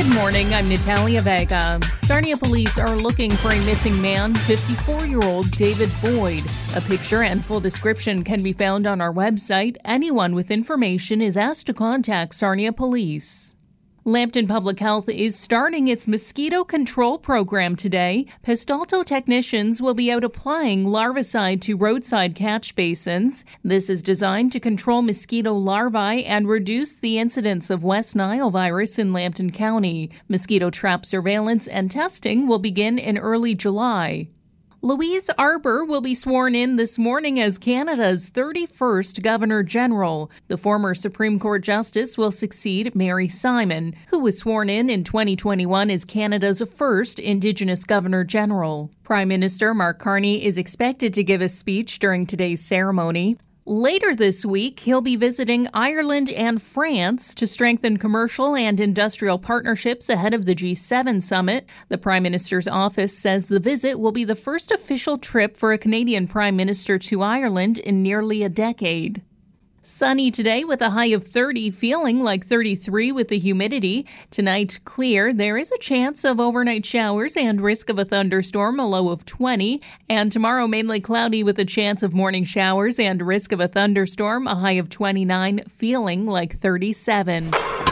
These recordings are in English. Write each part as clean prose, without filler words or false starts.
Good morning, I'm Natalia Vega. Sarnia police are looking for a missing man, 54-year-old David Boyd. A picture and full description can be found on our website. Anyone with information is asked to contact Sarnia Police. Lambton Public Health is starting its mosquito control program today. Pestalto technicians will be out applying larvicide to roadside catch basins. This is designed to control mosquito larvae and reduce the incidence of West Nile virus in Lambton County. Mosquito trap surveillance and testing will begin in early July. Louise Arbour will be sworn in this morning as Canada's 31st Governor-General. The former Supreme Court Justice will succeed Mary Simon, who was sworn in 2021 as Canada's first Indigenous Governor-General. Prime Minister Mark Carney is expected to give a speech during today's ceremony. Later this week, he'll be visiting Ireland and France to strengthen commercial and industrial partnerships ahead of the G7 summit. The Prime Minister's office says the visit will be the first official trip for a Canadian Prime Minister to Ireland in nearly a decade. Sunny today with a high of 30, feeling like 33 with the humidity. Tonight, clear. There is a chance of overnight showers and risk of a thunderstorm, a low of 20. And tomorrow, mainly cloudy with a chance of morning showers and risk of a thunderstorm, a high of 29, feeling like 37.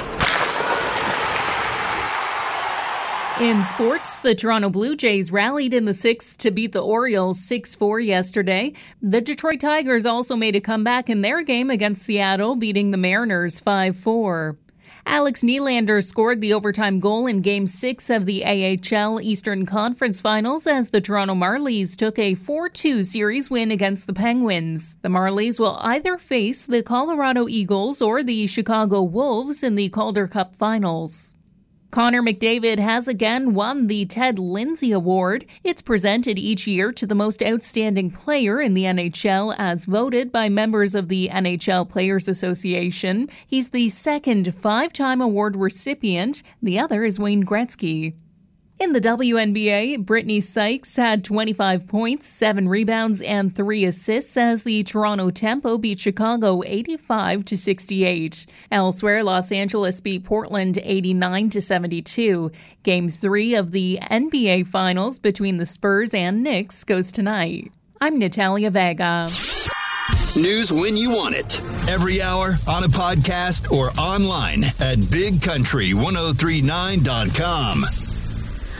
In sports, the Toronto Blue Jays rallied in the sixth to beat the Orioles 6-4 yesterday. The Detroit Tigers also made a comeback in their game against Seattle, beating the Mariners 5-4. Alex Nylander scored the overtime goal in Game 6 of the AHL Eastern Conference Finals as the Toronto Marlies took a 4-2 series win against the Penguins. The Marlies will either face the Colorado Eagles or the Chicago Wolves in the Calder Cup Finals. Connor McDavid has again won the Ted Lindsay Award. It's presented each year to the most outstanding player in the NHL as voted by members of the NHL Players Association. He's the second five-time award recipient. The other is Wayne Gretzky. In the WNBA, Brittany Sykes had 25 points, 7 rebounds, and 3 assists as the Toronto Tempo beat Chicago 85-68. Elsewhere, Los Angeles beat Portland 89-72. Game 3 of the NBA Finals between the Spurs and Knicks goes tonight. I'm Natalia Vega. News when you want it. Every hour, on a podcast, or online at BigCountry1039.com.